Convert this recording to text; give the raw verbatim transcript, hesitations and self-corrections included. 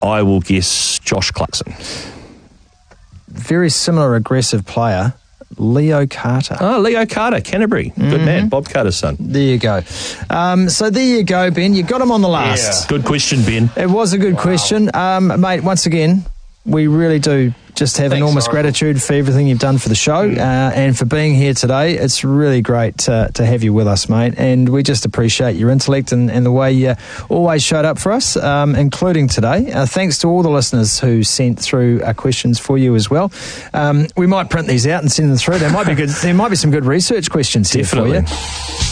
I will guess Josh Clarkson. Very similar aggressive player, Leo Carter. Oh, Leo Carter, Canterbury. Good mm-hmm. man, Bob Carter's son. There you go. Um, so there you go, Ben. You got him on the last. Yeah. Good question, Ben. It was a good wow. question. Um, mate, once again, we really do just have Thanks, enormous Oracle. gratitude for everything you've done for the show uh, and for being here today. It's really great to, to have you with us, mate, and we just appreciate your intellect and, and the way you always showed up for us, um, including today. Uh, thanks to all the listeners who sent through uh, questions for you as well. Um, we might print these out and send them through. There might be good. There might be some good research questions here Definitely. for you.